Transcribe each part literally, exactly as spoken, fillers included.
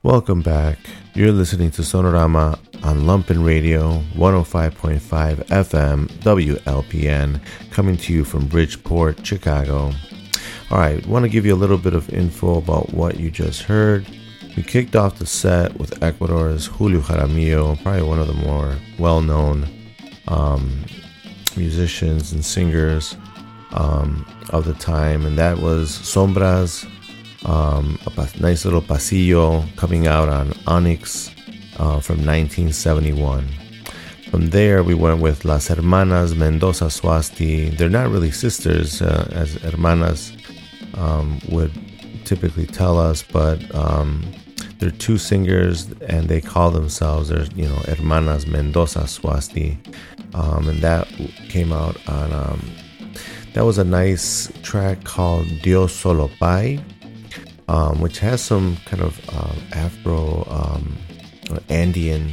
Welcome back. You're listening to Sonorama on Lumpen Radio, one oh five point five F M, W L P N, coming to you from Bridgeport, Chicago. All right, want to give you a little bit of info about what you just heard. We kicked off the set with Ecuador's Julio Jaramillo, probably one of the more well-known um, musicians and singers um, of the time, and that was Sombras, um, a nice little pasillo coming out on Onyx uh, from nineteen seventy-one. From there, we went with Las Hermanas Mendoza Suasti. They're not really sisters, uh, as hermanas um, would typically tell us, but um, they're two singers, and they call themselves, they're, you know, Hermanas Mendoza Suasti, um, and that came out on. Um, that was a nice track called Dios Solo Pai, um, which has some kind of um, Afro um, or Andean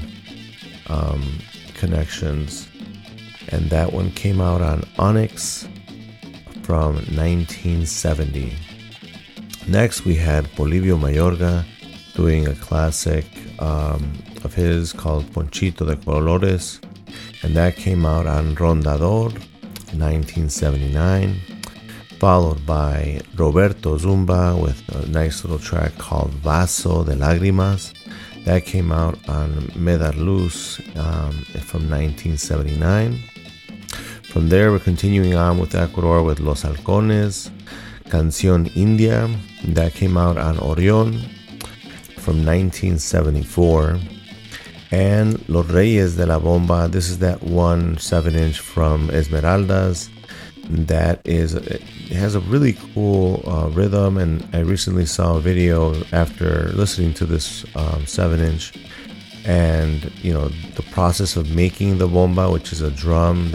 um, connections, and that one came out on Onyx from nineteen seventy. Next, we had Polibio Mayorga doing a classic um, of his called Ponchito de Colores, and that came out on Rondador, nineteen seventy-nine, followed by Roberto Zumba with a nice little track called Vaso de Lágrimas. That came out on Me Dar Luz um, from nineteen seventy-nine. From there, we're continuing on with Ecuador with Los Halcones, Canción India. That came out on Orión from nineteen seventy-four. And Los Reyes de la Bomba. This is that one seven inch from Esmeraldas. That is, it has a really cool uh, rhythm, and I recently saw a video after listening to this um, seven inch, and you know, the process of making the bomba, which is a drum